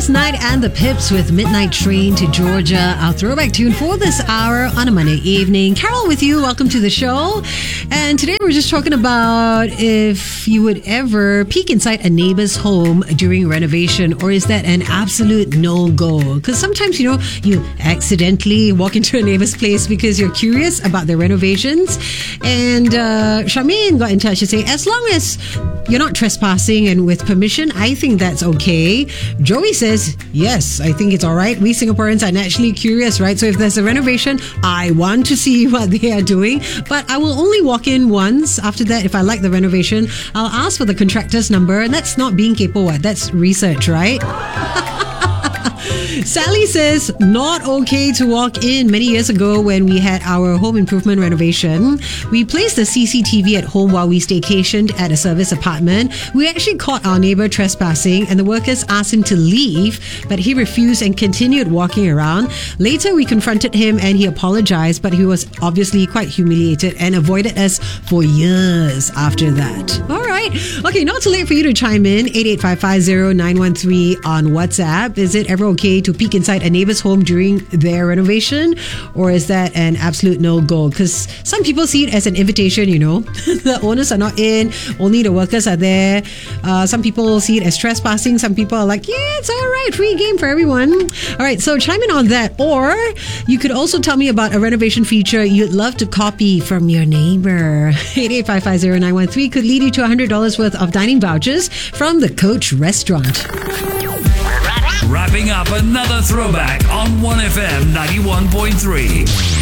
Gladys Knight and the Pips with Midnight Train to Georgia, our throwback tune for this hour on a Monday evening. Carol with you. Welcome to the show. And today we're just talking about if you would ever peek inside a neighbor's home during renovation, or is that an absolute no-go? Because sometimes, you accidentally walk into a neighbor's place because you're curious about their renovations. And Charmaine got in touch to say, as long as you're not trespassing and with permission, I think that's okay. Joey says, yes, I think it's all right. We Singaporeans are naturally curious, right? So if there's a renovation, I want to see what they are doing, but I will only walk in once. After that, if I like the renovation, I'll ask for the contractor's number. And that's not being kepo, that's research, right? Sally says, not okay to walk in. Many years ago when we had our home improvement renovation, we placed the CCTV at home while we staycationed at a service apartment. We actually caught our neighbor trespassing and the workers asked him to leave, but he refused and continued walking around. Later, we confronted him and he apologized, but he was obviously quite humiliated and avoided us for years after that. All right. Okay, not too late for you to chime in. 88550-913 on WhatsApp. Is it ever okay to peek inside a neighbor's home during their renovation, or is that an absolute no-go? Because some people see it as an invitation, the owners are not in, only the workers are there. Some people see it as trespassing. Some people are like, yeah, it's all right, free game for everyone. All right, so chime in on that. Or you could also tell me about a renovation feature you'd love to copy from your neighbor. 88550-913 could lead you to $100 worth of dining vouchers from the Coach Restaurant. Wrapping up another throwback on 1FM 91.3.